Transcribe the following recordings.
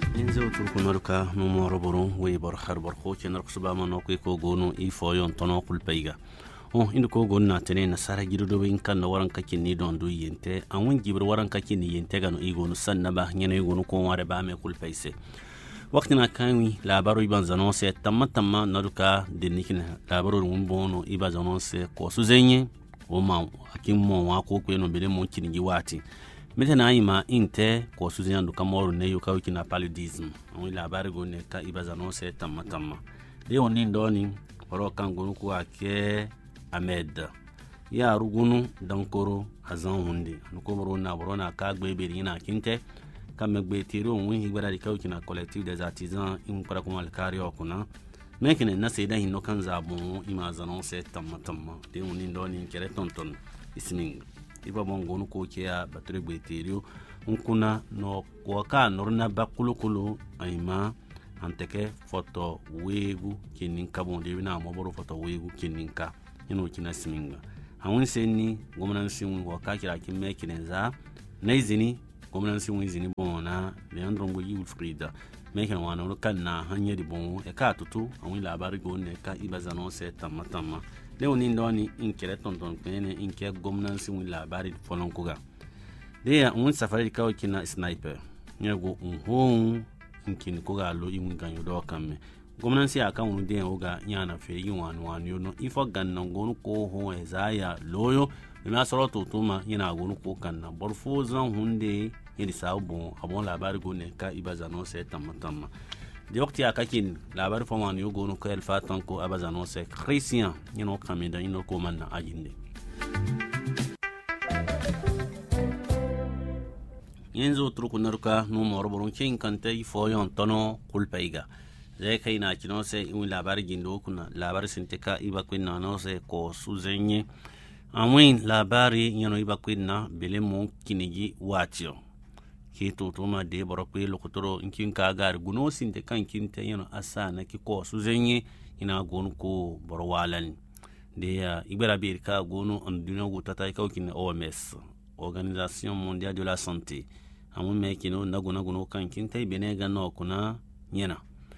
inzo turkunorka numoro boron we bor harbor ko kenar kusuba mano ko gono ifo yon tono kulpaiga inda ko gonna tene na sara gido be kan na waran kakin ni don do yente an won gibir waran kakin ni yente gano igonu sanna ba nyene igonu ko ware ba me kulpaise waktina kanwi labaro iban zanonse tamma naduka denikin labaro mun bono iba zanonse ko suzenye o ma akin mo wa ko no bele mo kinigi wati metana ima inte ko suzenye nduka moru ne yuka wikina paludism on labaro go ne ka iba zanonse tamma de onin doni oro kan gonu ko ake Ahmed ya rugunu dankoro azan hundi nuko borona borona ka gbebe rina kinte kam gbe tiro won higbara di kawkina collective des artisans in para ko alkari okuna mekene na seda hinno kan zabon ima zanon se tamma de woni ndoni kere tonton isning iba bongonu ko kiya batre gbe tiro unkuna no ko ka norna bakulukulu ayma anteke foto wegu kinin kabon de bina mo boro foto wegu kininka ino kina siminga hawun senni gwamnati wa ka kira kin mekine za na izini gwamnati mun izini bona le andron go yiul frida mekin wana no kan na hanya di bon e ka tutu hawun labari go ne ka ibazano se tamma le woni ndoni in kire tonton pene in ke gwamnati mun labari folon kuga de ya un safari ka kina sniper nyego hon in kin kuga lo imun ganyo do kamme gwamnati aka wonu den oga nyana fe yi wanu yono ifo ganna gonu ko ho ezaya loyo na soro totuma yana gonu ko kanna borfo zan hunde yidi sabo abon labari go ne ka ibazano se tamma de wakti aka kin labari fo wanu yo gonu ko el fatan ko abazano se christian yino kamida yino ko manna ajinde yenzo truku naruka no morboron kin kante ifo yon tono kulpaiga zai kai na kino sai in labari gindo kuna labari sinteka iba kwinna no sai ko suzenye amwin labari yano iba kwinna bele mo kinigi watio ki totoma de borokwe lokotoro inkin ka gar guno sinteka kinte yano asa na ki ko suzenye ina gonu ko borwalan de ya ibara bir ka gonu an duniya gutata ka kin OMS Organisation Mondiale de la Santé amun me kino naguno kan kinte bene ga no kuna nyena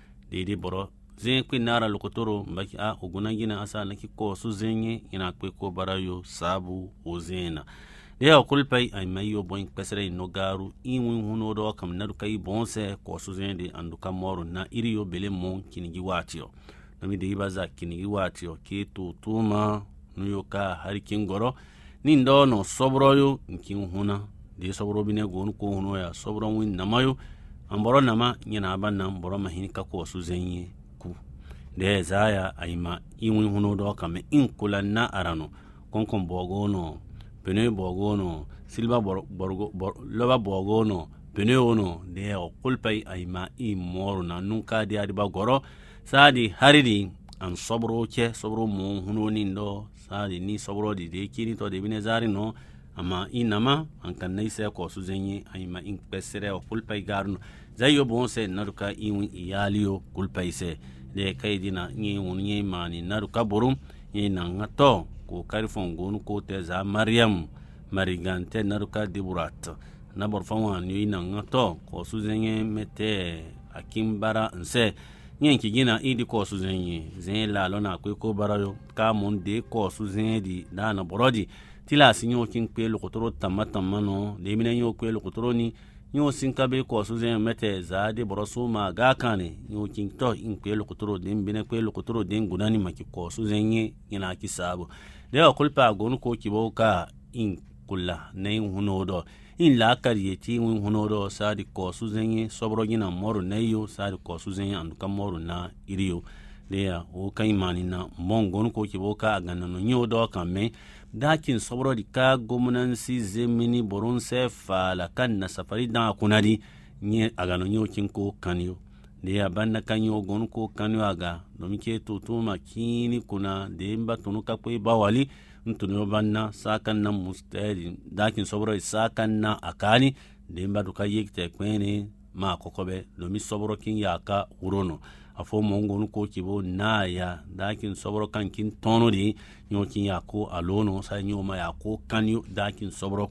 de boro zen kwi nara lokotoro mbaki oguna gina asa na ki ko su zenye ina kwe ko barayo sabu ozena de ya kulpai ay mayo boin pesere no garu inwin huno do kam naru kai bonse ko su zende anduka moru na iriyo bele mon kinigi watio nami de ibaza kinigi watio ki tutuma nuyoka harikin goro nindo no sobroyo nkin huna de sobro bine gonu ko huno ya sobro win namayo amboro nama nyina abanna mboro mahini ka ko su zenye ku de zaya ayma iwin huno do kame inkula na arano konkon bogono pene bogono silba borgo loba bogono pene ono de o kulpai ayma i moru na nunka de adiba goro sadi haridi an sobro mo huno nindo sadi ni sobro de kini to de bine zari no ama inama an kan naise ko su zenye ayma in pesere o kulpai garno zayo bonse naruka iwin iyaliyo kulpaise de kaidina nyi wonye mani naruka borum ina ngato ko karifon gonu ko te za Maryam marigante naruka diburat na borfawa ni ina ngato ko suzenye mete akimbara nse nyenki gina idi ko suzenye zen la lona ko barayo ka mon de ko suzenye di dana borodi tila sinyo kin pe lokotoro tamma no de mina yo ko lokotoro ni nyo sinkabe ko suzen mete zade borosu ma gakane nyo kinto in kwelo kuturo din bine kwelo kuturo din gunani maki ko suzen ye ina kisabo de kulpa gonu ko kiboka in kulla nei hunodo in la kariyeti win hunodo sadi ko suzen ye sobro gina moru neyo sadi ko suzen ye anduka moru na iriyo de ya o kai manina mon gonu ko kiboka ganano nyo do kame dakin sobro di ka gomnansi zemini boron se fala kan na safari da kunadi nye agano nyo kinko kanyo de ya banna kanyo gonu ko kanyo aga domike tutuma kini kuna de mba tunuka kwe bawali ntuno banna sakan na mustadi dakin sobro sakan na akani de mba duka yekte kwene ma kokobe domi sobro kin yaka urono afo mongo ko kibo na ya dakin sobro kan kin tono di nyokin yako alono sa nyoma yako kanyo dakin sobro kuna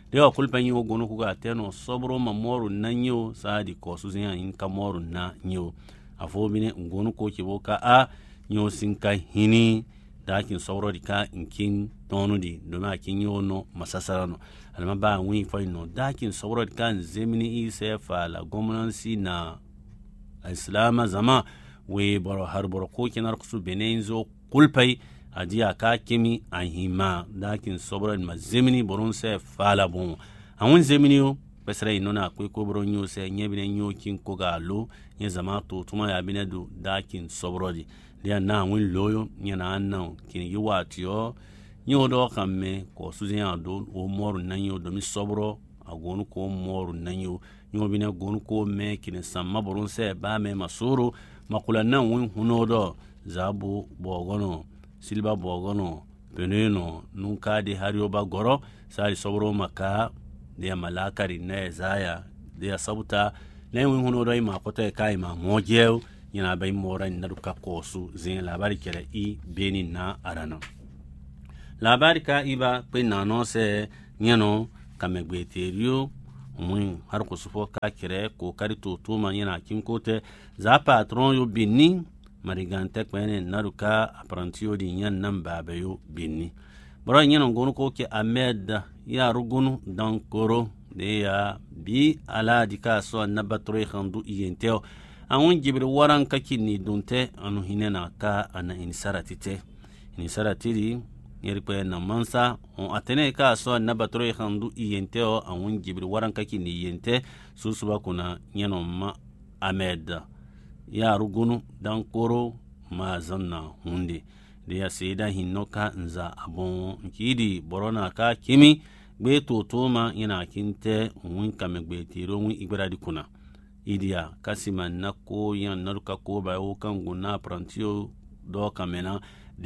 de wa kulpa nyo gonu ku ga teno sobro ma moru na nyo sadi ko su zin in ka moru na nyo afo bine ngonu ko ke boka a nyo sin kai hini dakin sobro di ka inkin tonu di do ma kin yo no masasara no alma ba wi fa no dakin sobro di kan zemini isa fa la gwamnati na islama zama we boro har boro ko kenar kusu benenzo kulpai ajiya ka kimi an hima dakin sobro ma zemini boron se fala bon awun zemini yo pesra inona akwai ko boron yo se nyebine nyo kin ko galo nya zama to tuma ya binedu dakin sobro di dia na awun loyo nya na anna kin yi watiyo nyo do kamme ko suzian do o moru nanyo do mi sobro agonu ko moru nanyo nyo bine gonu ko me kin samma boron se ba me masuru makula na wun hunodo zabu bogono silba bogono peneno nunka de harioba goro sari sobro maka de malakari ne zaya de sabuta ne wun hunodo ima kota kai ma mojeu yana bai moran na duka kosu zin labari kere i beni na arana labari ka iba pe nano se nyano kamegbeterio mun har ku sufo ka kere ko kari to ma yana kinkote za patron yo binni marigante kwene naruka apprentio di nyan nan babayo binni boro nyan ngonu ko ke Ahmed ya rugunu dan koro de ya bi ala dika so na batro khandu yenteo awun jibri waran kakini dunte anu hinena ka ana insaratite insaratiri yeri pe na mansa on atene ka so na batro khandu yenteo awun jibri waran kakini yente susuba kuna nyano ma Ahmed ya rugunu dan koro ma zanna hunde de ya seda hinnoka nza abon kidi borona ka kimi gbe totoma ina kinte wun kamegbe tiro wun igbara kuna idia kasima nako yan naruka ko ba o kan guna prantio do kamena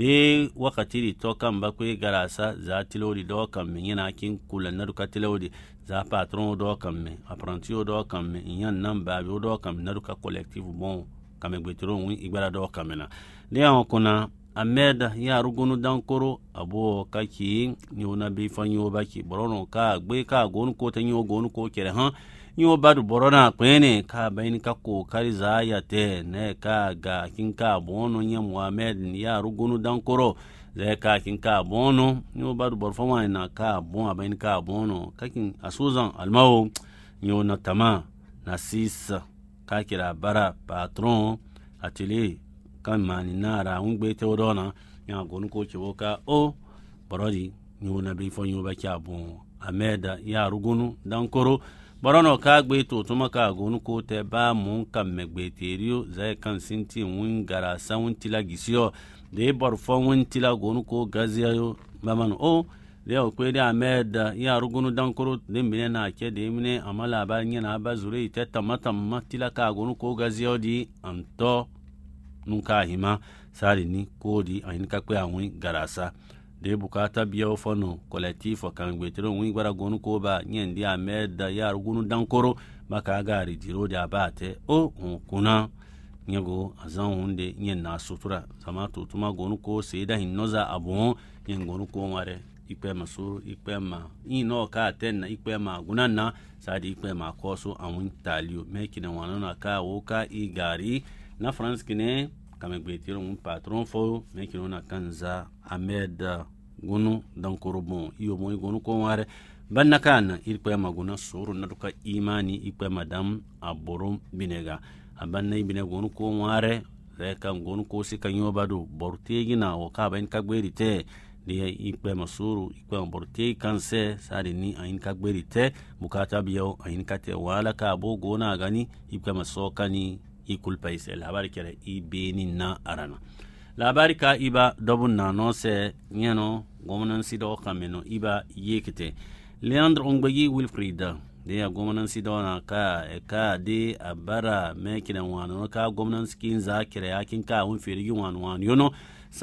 de wakati di to kan ba ko garasa za tilodi do kamen yana kin kula naruka tilodi za patron do kamen apprentio do kamen yan nan ba do kamen naruka collective bon kamegbe tiro wun igbara do kamena de an kuna Ahmed ya rugunu dankoro abo kaki ni ona be fanyo baki borono ka gbe ka gonu ko tanyo gonu ko kere han nyo badu borona kwene ka bayin ka ko kari za ya te ne ka ga kin ka bono nya Muhammad ya rugunu dankoro ze ka kin ka bono nyo badu borfama na ka bon abayin ka bono kakin asuzan almawo nyo na tama na sisa ka kira bara patron atelier kan mani nara ungbe te odona nya gonu ko chiboka o borodi nyo na be fanyo baki abon Ahmed ya rugunu dankoro borono ka gbe to tuma ka gonu ko te ba mun kam megbe terio zai kan sinti wun gara sawun tila gisio de borfon wun tila gonu ko gaziayo baman o de o kwe de Ahmed ya rugunu dankoro de mine na ke de mine amala ba nyana ba zure te tamata matila ka gonu ko gazio di anto nunka hima sari ni kodi ayin ka kwe awun garasa de bukata biya fono collectif kan gwetero wi gwara gonu ko ba nyendi Ahmed ya rugunu dankoro maka gari diro da abate o kuna nyego azan hunde nyen na sutura sama to tuma gonu ko seida hinnoza abon nyen gonu ko mare ikpe masuru ikpe ma ino ka tenna ikpe ma gunanna sadi ikpe ma koso awun talio mekina wanana ka woka igari na France kine kamegbeetiro un patron fo mekino na kanza Ahmed gunu dankoro bon iyo moy gonu ko ware banna kana ikpe ma guna suru na duka imani ikpe madam aborum binega abanna ibine gonu ko ware reka gonu ko sikanyo badu bortegi na o ka ben kagberite de ikpe masuru ikpe bortegi kanse sari ni ayin kagberite bukata biyo ayin kate wala ka bo gona gani ikpe masokani ikul paise labari kere i beni na arana labari ka iba dobun na no se nyeno gomonan sido kameno iba yekete Leandre Ongbegi Wilfrida de ya gomonan sido na ka de abara mekina wano ka gomonan skin za kire yakin ka won firigi wano yono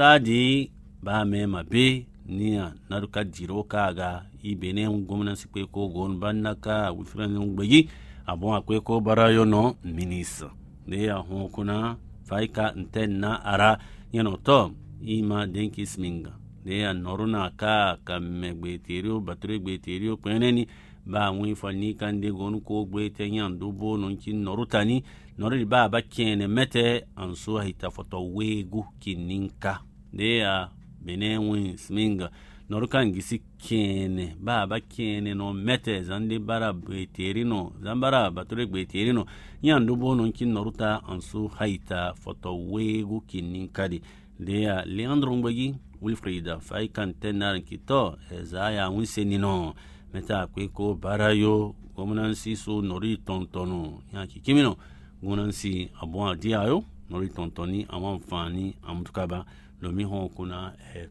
sadi ba me mabe niya naruka jiro kaga i bene gomonan sikwe ko gon banna ka Wilfrida Ongbegi abon akwe ko bara yono ministre de ya kuna faika ntenna ara yano to ima denki sminga de ya noruna ka kamegbeterio batre gbeterio kweneni ba wi fani kan de gonu ko gbe te yan dubo non kin norutani norri ba kene mete an so hita foto wegu kininka de ya bene wi sminga norukan gisi kene ba kene no mete zandi bara beterino zambara bature beterino yan dubo non kin noruta an so hita foto wegu kininka de ya Leandro Mbagi Wilfrida fai kan tenar kito ezaya winsenino meta kweko barayo gomunansi so nori tontono yaki kimino gomunansi abon diayo nori tontoni amfani amtukaba lomi hon kuna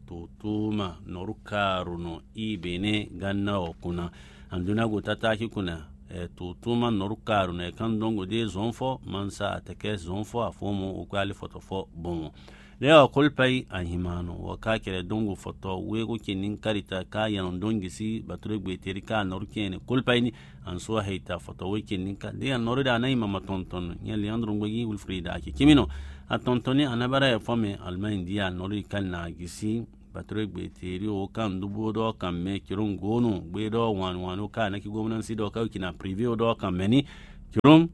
tutuma norukaruno ibene ganna okuna anduna gotata ki kuna tutuma norukaruno kandongo de zonfo mansa atake zonfo afomo okwali fotofo bon leo kulpai ahimano wakakere dongo foto wego kinin karita ka yanon dongisi bature gbeteri ka norkene kulpai ni anso heita foto wekinin ka de norida na imama tonton ya Leandro Mbagi Wilfrida ake kimino atontoni anabara ya fome almain dia nori kan na gisi bature gbeteri o kan dubo do kan me kiron gono gbedo wanwano ka na ki gomnansi do ka kina private do kan meni kiron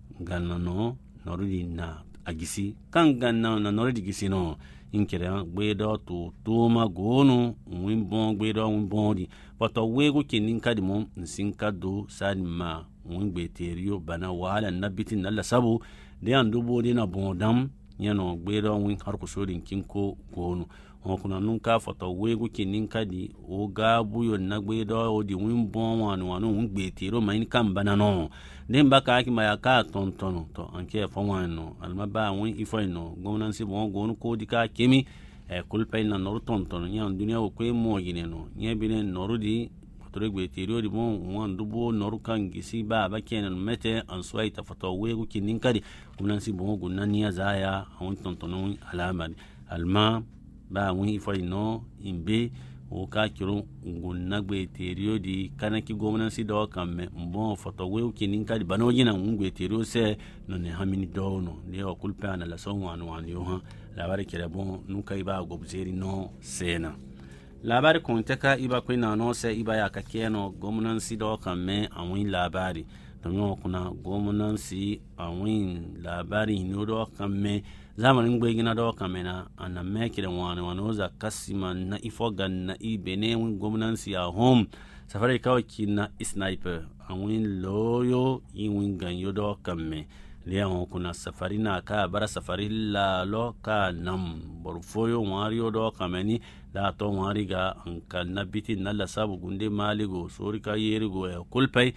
ganano noridi na agisi kan ganna na noridi gisi no inkere gbedo to toma gono wimbon gbedo wimbon di poto wego kinin kadi mo nsinka do sadima wingbeterio bana wala nabitin nalla sabu de andubo di na bondam yano gbedo win har ko sodin kinko gono kuna nunka foto wego kinin kadi o gabuyo na gbedo o di wimbon wanu wingbeterio main kan bana no den baka ki maya ka tontono to anke fawano almaba won ifoino gomnansi bon gonu ko dika kemi kulpay na noru tontono nya dunia o kwe mo gineno nya bine noru di patore gbeterio di bon wan dubo noru kan gisi ba kenen mete an soita foto wego kinin kadi gomnansi bon gunania zaya on tontono alama alma ba won ifoino imbe o ka kiro ngunna gbeterio di kanaki gomnansi do kamme mbon foto wew kinin kadi banojina gbeterio se no ne hamini do no ne o kulpa na la son wan yo ha la bare kere bon nuka iba gobzeri no sena labari konteka iba kwina no se iba ya kakeno gomnansi do kamme awin labari no kuna gomnansi awin labari no do kamme zamanin gbegina do kamena ana mekire wanoza kasima na ifogan na ibene win gomnansi a home safari kawaki na sniper awin loyo iwin ganyo do kamme leon kuna safari na ka bara safari la lo ka nam borfoyo wario do kameni la to wariga anka nabiti nalla sabu gunde maligo sorika yerigo kulpai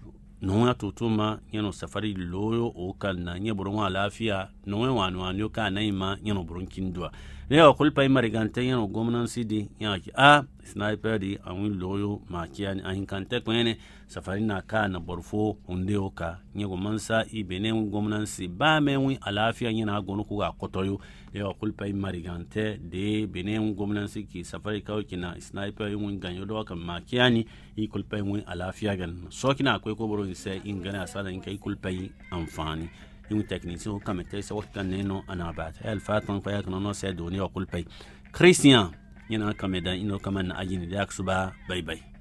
nonga tutuma yano safari loyo o kan na nye buronwa lafiya nonga wanu ka na ima yano buron kindwa leo kulpa imarigante yano gomnansi di yaki sniper di awin loyo makiani ahinkante kwene safari na ka na borfo hunde oka nye gomansa ibene gomnansi ba mewi alafiya yana gonu ku ga kotoyo leo kulpa imarigante de bene gomnansi ki safari kawki na sniper yun ganyo do ka makiani i kulpa yun alafiya gan so kina akwai ko boro se ingana asala in kai kulpa yi amfani yin technique o kamete se wakta neno anabat el fatan fa yakno no se doni o kulpa Christian yana kameda ino kaman ajini da aksuba bye bye